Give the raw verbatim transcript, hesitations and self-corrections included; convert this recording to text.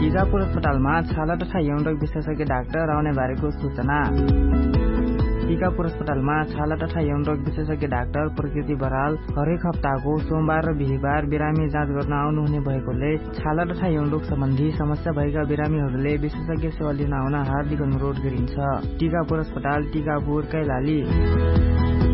टिकापुर अस्पतालमा छाला तथा यौन रोग विशेषज्ञ डाक्टर आउने बारेको सूचना। टिकापुर अस्पतालमा छाला तथा यौन रोग विशेषज्ञ डाक्टर प्रकृति बराल हरेक हप्ताको सोमबार र बिहिबार बिरामी जाँच गर्न आउनुहुने भएकोले छाला तथा यौन रोग सम्बन्धी समस्या भएका बिरामीहरूले विशेषज्ञ सेवा लिन आउन हार्दिक अनुरोध गरिन्छ। टिकापुर अस्पताल, टिकापुर, कैलाली।